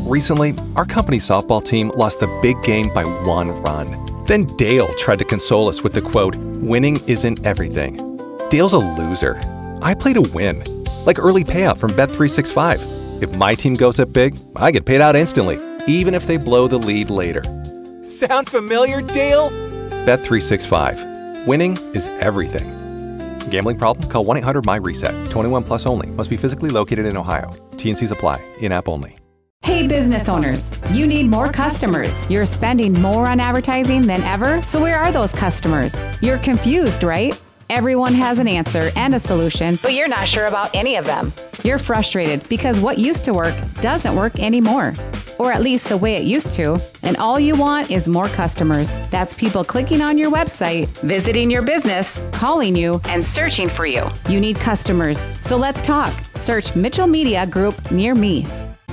Recently, our company's softball team lost the big game by 1 run. Then Dale tried to console us with the quote, "Winning isn't everything." Dale's a loser. I play to win. Like early payout from Bet365. If my team goes up big, I get paid out instantly, even if they blow the lead later. Sound familiar, Dale? Bet365. Winning is everything. Gambling problem? Call 1-800-MY-RESET. 21 plus only. Must be physically located in Ohio. T&Cs apply. In-app only. Hey business owners, you need more customers. You're spending more on advertising than ever, so where are those customers? You're confused, right? Everyone has an answer and a solution, but you're not sure about any of them. You're frustrated because what used to work doesn't work anymore, or at least the way it used to, and all you want is more customers. That's people clicking on your website, visiting your business, calling you, and searching for you. You need customers, so let's talk. Search Mitchell Media Group near me.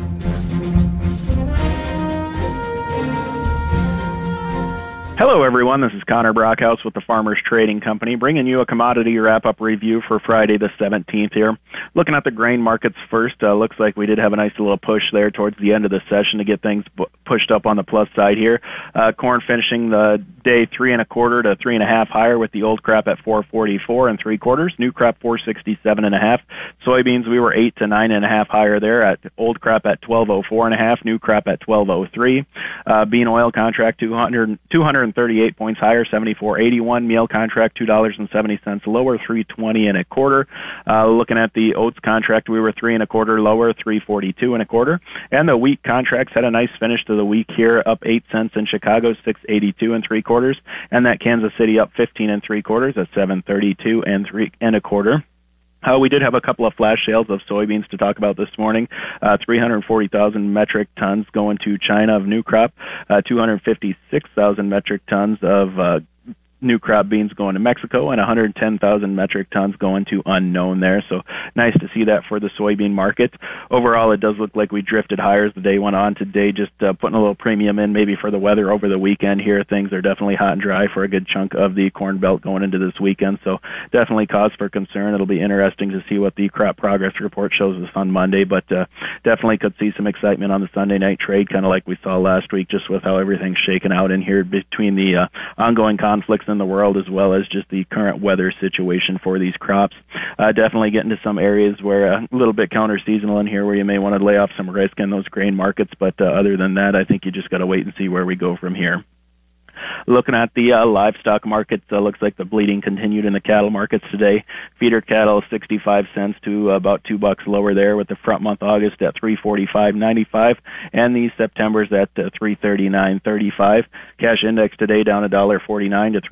Hello, everyone. This is Connor Brockhouse with the Farmers Trading Company, bringing you a commodity wrap-up review for Friday the 17th here. Looking at the grain markets first, looks like we did have a nice little push there towards the end of the session to get things pushed up on the plus side here. Corn finishing the day 3 1/4 to 3 1/2 higher, with the old crop at 4.44 3/4, new crop 4.67 1/2. Soybeans, we were 8 to 9 1/2 higher there, at old crop at 12.04 1/2, new crop at 12.03. Bean oil contract 238 points higher, 74.81. Meal contract $2.70 lower, 3.20 1/4. Looking at the oats contract, we were 3 1/4 lower, 3.42 1/4. And the wheat contracts had a nice finish to the week here, up 8 cents in Chicago, 6.82 3/4, and that Kansas City up 15 3/4 at 7.32 3 1/4. We did have a couple of flash sales of soybeans to talk about this morning. 340,000 metric tons going to China of new crop, 256,000 metric tons of new crop beans going to Mexico, and 110,000 metric tons going to unknown there. So nice to see that for the soybean market. Overall, it does look like we drifted higher as the day went on today, just putting a little premium in maybe for the weather over the weekend here. Things are definitely hot and dry for a good chunk of the Corn Belt going into this weekend, so definitely cause for concern. It'll be interesting to see what the crop progress report shows us on Monday, but definitely could see some excitement on the Sunday night trade, kind of like we saw last week, just with how everything's shaken out in here between the ongoing conflicts in the world, as well as just the current weather situation for these crops. Definitely get into some areas where a little bit counter-seasonal in here, where you may want to lay off some risk in those grain markets, but other than that, I think you just got to wait and see where we go from here. Looking at the livestock markets, looks like the bleeding continued in the cattle markets today. Feeder cattle 65 cents to about $2 lower there, with the front month August at 345.95 and the September's at 339.35. Cash index today down $1.49 to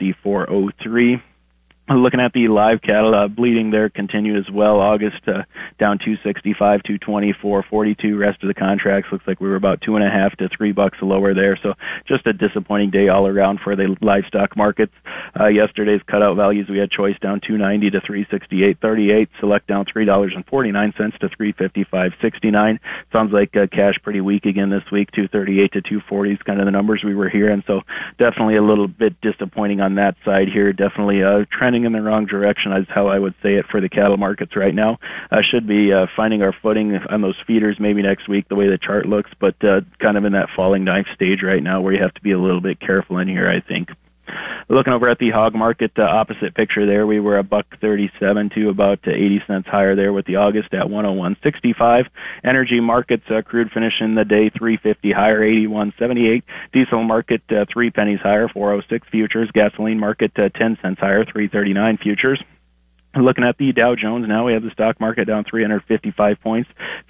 364.03. Looking at the live cattle, bleeding there continued as well. August down 265, 224, 42. Rest of the contracts looks like we were about $2.50 to $3 lower there. So just a disappointing day all around for the livestock markets. Yesterday's cutout values, we had choice down 290 to 368.38. Select down $3.49 to 355.69. Sounds like cash pretty weak again this week. 238 to 240 is kind of the numbers we were hearing. So definitely a little bit disappointing on that side here. Definitely trending in the wrong direction is how I would say it for the cattle markets right now. Should be finding our footing on those feeders maybe next week, the way the chart looks, but kind of in that falling knife stage right now, where you have to be a little bit careful in here, I think. Looking over at the hog market, opposite picture there, we were $1.37 to about 80 cents higher there, with the August at 101.65. Energy markets, crude finishing the day 350 higher, 81.78. Diesel market 3 pennies higher, 406 futures. Gasoline market 10 cents higher, 339 futures. Looking at the Dow Jones now, we have the stock market down 355 points,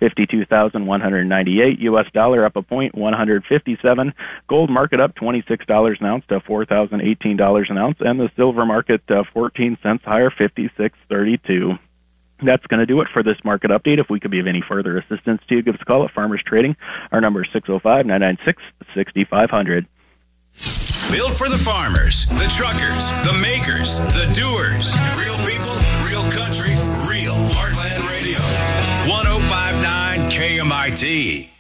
52,198. U.S. dollar up a point, 157. Gold market up $26 an ounce to $4,018 an ounce, and the silver market 14 cents higher, 56.32. That's going to do it for this market update. If we could be of any further assistance to you, give us a call at Farmers Trading. Our number is 605-996-6500. Built for the farmers, the truckers, the makers, the doers. Real people, real country, real Heartland Radio. 105.9 KMIT.